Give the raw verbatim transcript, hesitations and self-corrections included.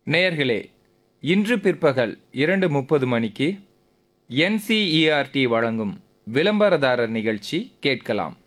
நேயர்களே, இன்று பிற்பகல் இரண்டு முப்பது மணிக்கு N C E R D வழங்கும் விளம்பரதாரர் நிகழ்ச்சி கேட்கலாம்.